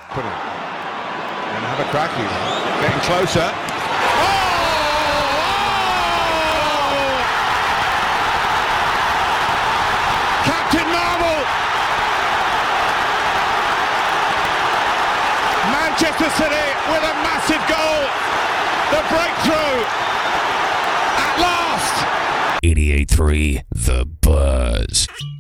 Put it. And have a crack here. Getting closer. Captain Marvel! Manchester City with a massive goal. The breakthrough at last. 88.3 The Buzz.